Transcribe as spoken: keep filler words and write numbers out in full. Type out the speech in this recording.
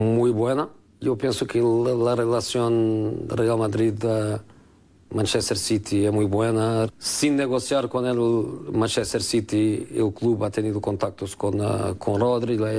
Muy buena. Yo pienso que la, la relación Real Madrid-Manchester City es muy buena. Sin negociar con el Manchester City, el club ha tenido contactos con, uh, con Rodri.